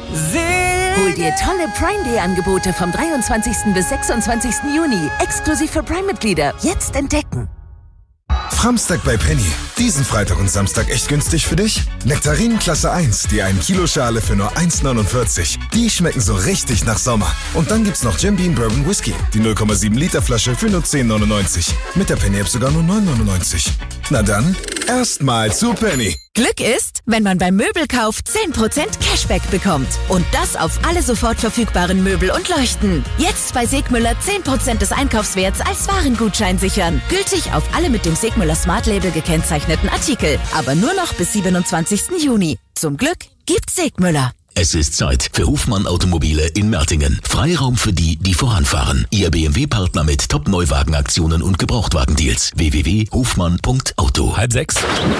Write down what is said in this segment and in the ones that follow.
Hol dir tolle Prime-Day-Angebote vom 23. bis 26. Juni. Exklusiv für Prime-Mitglieder. Jetzt entdecken. Framstag bei Penny. Diesen Freitag und Samstag echt günstig für dich? Nektarinen Klasse 1, die 1 Kilo Schale für nur 1,49. Die schmecken so richtig nach Sommer. Und dann gibt's noch Jim Beam Bourbon Whisky, die 0,7 Liter Flasche für nur 10,99. Mit der Penny-App sogar nur 9,99. Na dann, erstmal zu Penny. Glück ist, wenn man beim Möbelkauf 10% Cashback bekommt. Und das auf alle sofort verfügbaren Möbel und Leuchten. Jetzt bei Segmüller 10% des Einkaufswerts als Warengutschein sichern. Gültig auf alle mit dem Segmüller Smart Label gekennzeichneten Artikel. Aber nur noch bis 27. Juni. Zum Glück gibt's Segmüller. Es ist Zeit für Hofmann Automobile in Mertingen. Freiraum für die, die voranfahren. Ihr BMW-Partner mit Top-Neuwagenaktionen und Gebrauchtwagendeals. www.hofmann.auto. 5:30.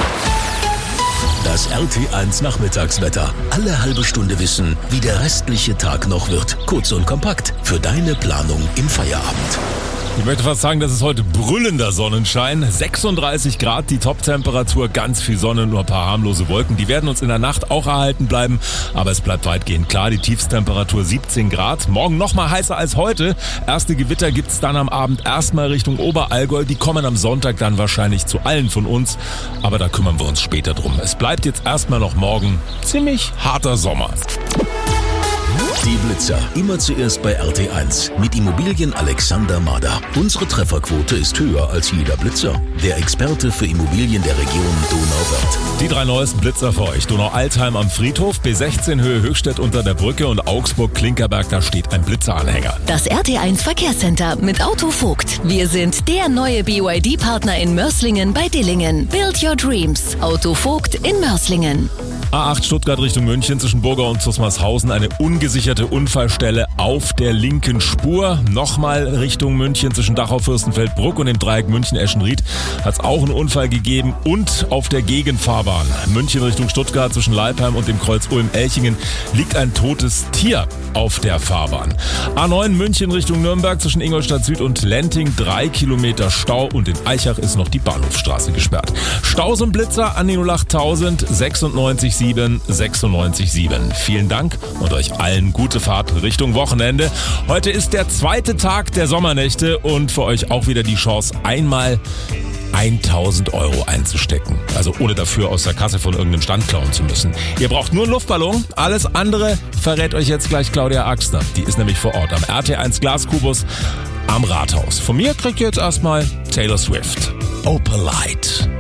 Das RT1 Nachmittagswetter. Alle halbe Stunde wissen, wie der restliche Tag noch wird. Kurz und kompakt für deine Planung im Feierabend. Ich möchte fast sagen, das ist heute brüllender Sonnenschein. 36 Grad die Top-Temperatur, ganz viel Sonne, nur ein paar harmlose Wolken. Die werden uns in der Nacht auch erhalten bleiben, aber es bleibt weitgehend klar. Die Tiefstemperatur 17 Grad. Morgen noch mal heißer als heute. Erste Gewitter gibt's dann am Abend erstmal Richtung Oberallgäu. Die kommen am Sonntag dann wahrscheinlich zu allen von uns, aber da kümmern wir uns später drum. Es bleibt jetzt erstmal noch morgen ziemlich harter Sommer. Die Blitzer. Immer zuerst bei RT1 mit Immobilien Alexander Mader. Unsere Trefferquote ist höher als jeder Blitzer. Der Experte für Immobilien der Region Donauwörth. Die 3 neuesten Blitzer für euch. Donau-Altheim am Friedhof, B16 Höhe Höchstädt unter der Brücke und Augsburg-Klinkerberg, da steht ein Blitzeranhänger. Das RT1 Verkehrscenter mit Auto Vogt. Wir sind der neue BYD-Partner in Mörslingen bei Dillingen. Build your dreams. Auto Vogt in Mörslingen. A8 Stuttgart Richtung München zwischen Burger und Zusmarshausen eine ungesicherte Unfallstelle auf der linken Spur. Nochmal Richtung München zwischen Dachau-Fürstenfeldbruck und dem Dreieck München-Eschenried hat es auch einen Unfall gegeben und auf der Gegenfahrbahn München Richtung Stuttgart zwischen Leipheim und dem Kreuz Ulm-Elchingen liegt ein totes Tier auf der Fahrbahn. A9 München Richtung Nürnberg zwischen Ingolstadt Süd und Lenting 3 Kilometer Stau und in Eichach ist noch die Bahnhofstraße gesperrt. Staus und Blitzer an die 08000 96 967. Vielen Dank und euch allen gute Fahrt Richtung Wochenende. Heute ist der zweite Tag der Sommernächte und für euch auch wieder die Chance, einmal 1.000 Euro einzustecken. Also ohne dafür aus der Kasse von irgendeinem Stand klauen zu müssen. Ihr braucht nur einen Luftballon. Alles andere verrät euch jetzt gleich Claudia Axner. Die ist nämlich vor Ort am RT1 Glaskubus am Rathaus. Von mir kriegt ihr jetzt erstmal Taylor Swift. Opalite.